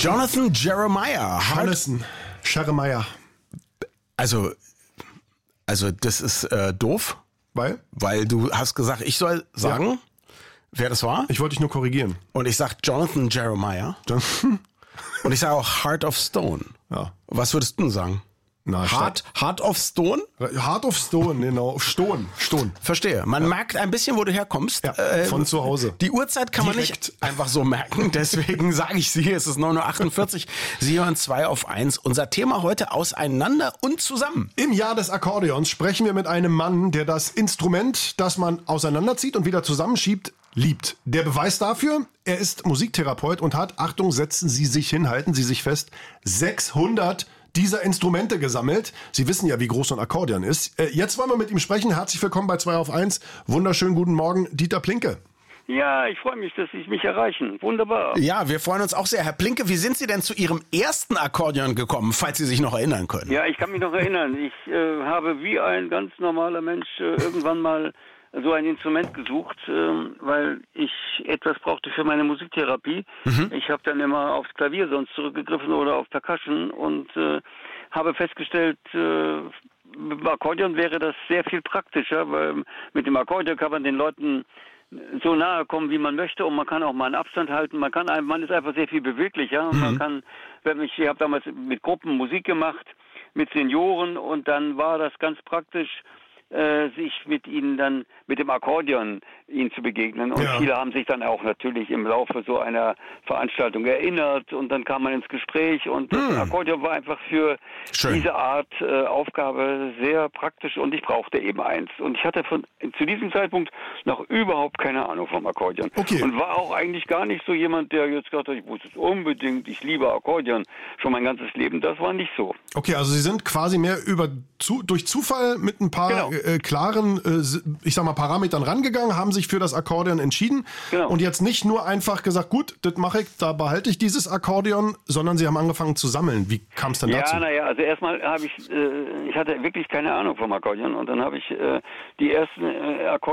Jonathan Jeremiah. Jeremiah. Also das ist doof. Weil du hast gesagt, ich soll sagen, wer das war. Ich wollte dich nur korrigieren. Und ich sag Jonathan Jeremiah. Und ich sage auch Heart of Stone. Ja. Was würdest du denn sagen? Na, Heart of Stone? Heart of Stone, genau. Stone. Verstehe. Man merkt ein bisschen, wo du herkommst. Ja, von zu Hause. Die Uhrzeit kann man nicht einfach so merken. Deswegen sage ich sie. Es ist 9:48 Uhr. Sie hören 2 auf 1. Unser Thema heute: Auseinander und zusammen. Im Jahr des Akkordeons sprechen wir mit einem Mann, der das Instrument, das man auseinanderzieht und wieder zusammenschiebt, liebt. Der Beweis dafür: er ist Musiktherapeut und hat, Achtung, setzen Sie sich hin, halten Sie sich fest, 600 dieser Instrumente gesammelt. Sie wissen ja, wie groß so ein Akkordeon ist. Jetzt wollen wir mit ihm sprechen. Herzlich willkommen bei 2 auf 1. Wunderschönen guten Morgen, Dieter Plinke. Ja, ich freue mich, dass Sie mich erreichen. Wunderbar. Ja, wir freuen uns auch sehr. Herr Plinke, wie sind Sie denn zu Ihrem ersten Akkordeon gekommen, falls Sie sich noch erinnern können? Ja, ich kann mich noch erinnern. Ich habe wie ein ganz normaler Mensch irgendwann mal so ein Instrument gesucht, weil ich etwas brauchte für meine Musiktherapie. Ich habe dann immer aufs Klavier sonst zurückgegriffen oder auf Percussion und habe festgestellt, mit dem Akkordeon wäre das sehr viel praktischer, weil mit dem Akkordeon kann man den Leuten so nahe kommen, wie man möchte, und man kann auch mal einen Abstand halten. Man ist einfach sehr viel beweglicher. Man kann, ich habe damals mit Gruppen Musik gemacht, mit Senioren, und dann war das ganz praktisch, sich mit dem Akkordeon ihnen zu begegnen. Und viele haben sich dann auch natürlich im Laufe so einer Veranstaltung erinnert, und dann kam man ins Gespräch, und das Akkordeon war einfach für diese Art Aufgabe sehr praktisch, und ich brauchte eben eins. Und ich hatte zu diesem Zeitpunkt noch überhaupt keine Ahnung vom Akkordeon. Okay. Und war auch eigentlich gar nicht so jemand, der jetzt gesagt hat, ich muss es unbedingt, ich liebe Akkordeon schon mein ganzes Leben. Das war nicht so. Okay, also Sie sind quasi mehr durch Zufall mit ein paar klaren, ich sag mal, Parametern rangegangen, haben sich für das Akkordeon entschieden und jetzt nicht nur einfach gesagt, gut, das mache ich, da behalte ich dieses Akkordeon, sondern Sie haben angefangen zu sammeln. Wie kam es denn dazu? Also erstmal habe ich hatte wirklich keine Ahnung vom Akkordeon, und dann habe ich die ersten Akkordeon